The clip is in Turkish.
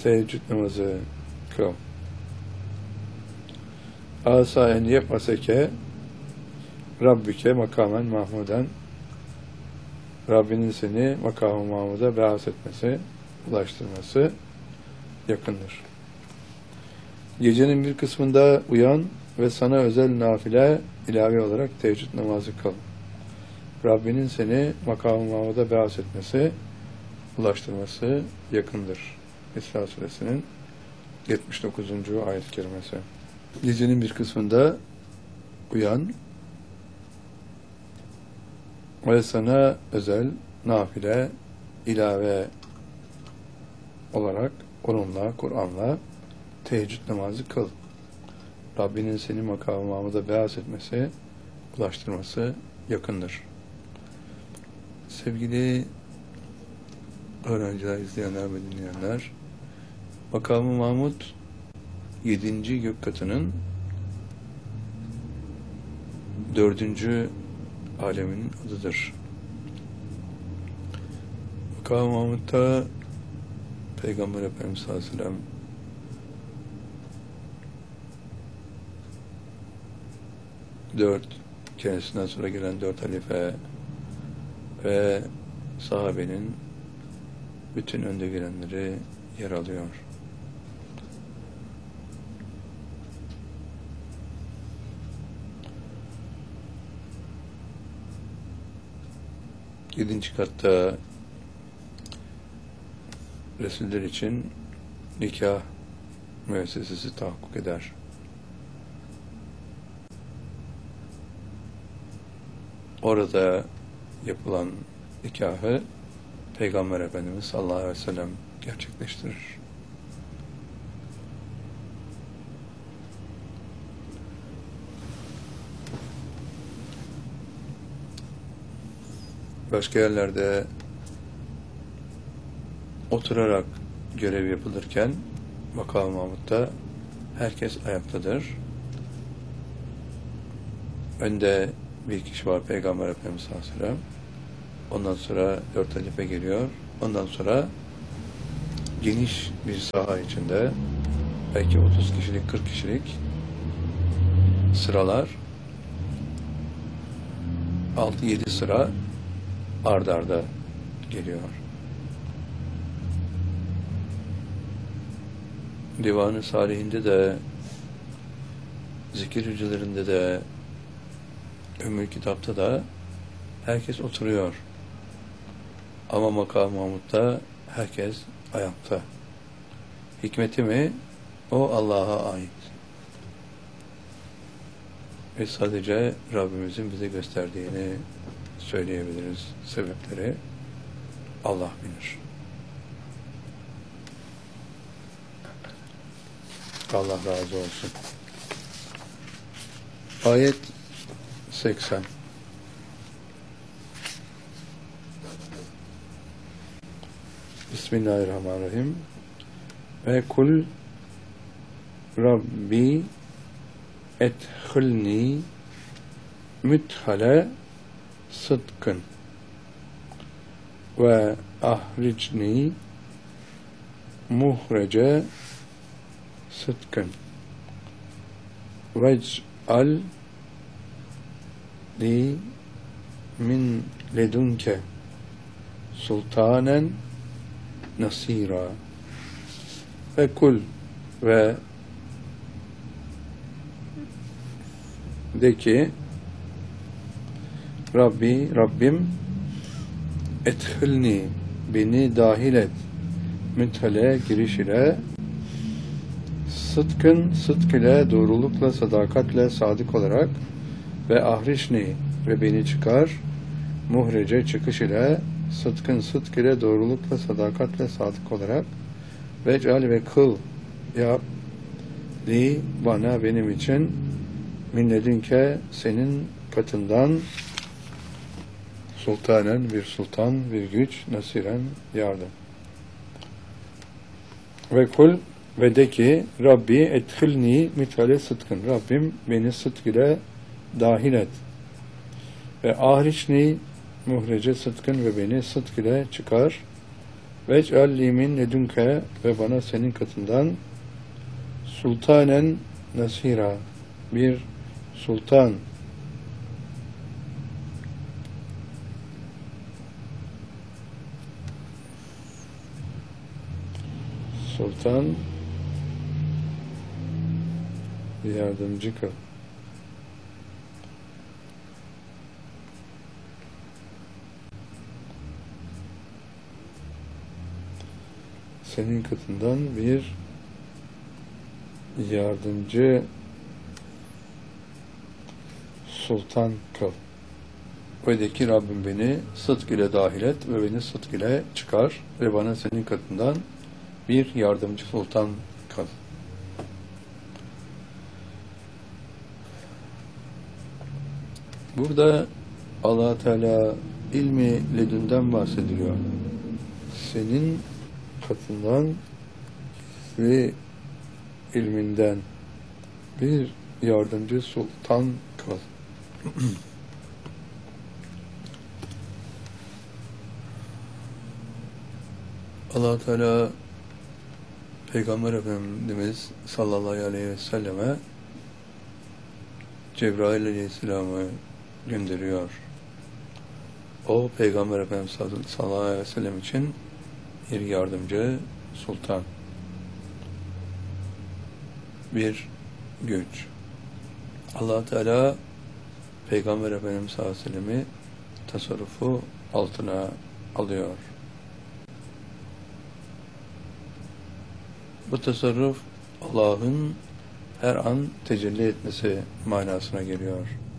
teheccüd namazı kıl. Asa en yeb'aseke Rabbike makamen mahmuden, Rabbinin seni makamı Mahmud'a be'as etmesi, ulaştırması yakındır. Gecenin bir kısmında uyan ve sana özel nafile ilave olarak teheccüd namazı kıl. Rabbinin seni makamı Mahmud'a be'as etmesi, ulaştırması yakındır. İsra suresinin 79. ayet-i kerimesi. Gecenin bir kısmında uyan ve sana özel nafile ilave olarak onunla, Kur'an'la teheccüd namazı kıl. Rabbinin seni makamı Mahmud'a be'as etmesi, ulaştırması yakındır. Sevgili öğrenciler, izleyenler ve dinleyenler, makamı Mahmud 7. gök katının 4. aleminin adıdır. Makamı Mahmud'da Peygamber Efendimiz sallallahu aleyhi ve sellem kendisinden sonra gelen 4 halife ve sahabenin bütün önde gelenleri yer alıyor. Yedinci katta Resuller için nikah müessesesi tahakkuk eder. Orada yapılan nikahı Peygamber Efendimiz sallallahu aleyhi ve sellem gerçekleştirir. Başka yerlerde oturarak görev yapılırken Makam-ı Mahmud'da herkes ayaktadır. Önde bir kişi var, Peygamber Efendimiz sallallahu aleyhi ve sellem. Ondan sonra 4 halife geliyor. Ondan sonra geniş bir saha içinde belki 30 kişilik, 40 kişilik sıralar 6-7 sıra ard arda geliyor. Divan-ı Salihinde de, zikir hücrelerinde de, Ümmül Kitap'ta da herkes oturuyor. Ama Makam-ı Mahmud'da herkes ayakta. Hikmeti mi? O Allah'a ait. Ve sadece Rabbimizin bize gösterdiğini söyleyebiliriz. Sebepleri Allah bilir. Allah razı olsun. Ayet 80. Bismillahirrahmanirrahim. Ve kul Rabbi edhilni müdhale sıdkın ve ahricni muhrece sıdkın vec'al li min ledunke sultanen nasira. Ve kul ve de ki Rabbim edhilni, beni dahil et, müthale, giriş ile, sıdkın, sıdk ile, doğrulukla, sadakatle, sadık olarak, ve ahrişni, ve beni çıkar, muhrece, çıkış ile, sıdkın, sıdk ile, doğrulukla, sadakatle, sadık olarak, vec'al ve kıl yap, li, bana, benim için, minledinke, senin katından, sultanen, bir sultan, bir güç, nasiren, yardım. Ve kul, ve de ki, Rabbi edhilni mithale sıdkın, Rabbim beni sıdk ile dahil et. Ve ahriçni muhrece sıdkın, ve beni sıdk ile çıkar. Vec'alli min ledünke ve bana senin katından sultanen nasira, bir sultan, yardımcı kıl. Senin katından bir yardımcı sultan kıl. Öyle ki Rabbim beni sıdk ile dahil et ve beni sıdk ile çıkar ve bana senin katından bir yardımcı sultan kıl. Burada Allah Teala ilmi ledünden bahsediliyor. Senin katından ve ilminden bir yardımcı sultan kıl. Allah Teala Peygamber Efendimiz sallallahu aleyhi ve selleme Cebrail aleyhisselamı gönderiyor. O Peygamber Efendimiz sallallahu aleyhi ve sellem için bir yardımcı sultan, bir güç. Allah Teala Peygamber Efendimiz sallallahu aleyhi ve sellemi tasarrufu altına alıyor. Bu tasarruf Allah'ın her an tecelli etmesi manasına geliyor.